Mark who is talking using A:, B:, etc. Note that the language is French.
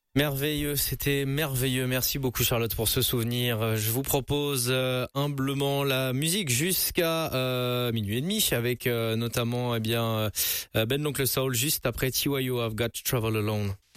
A: Merveilleux, c'était merveilleux. Merci beaucoup Charlotte pour ce souvenir. Je vous propose humblement la musique jusqu'à minuit et demi avec notamment Ben l'Oncle Soul juste après TYO I've Got to Travel Alone.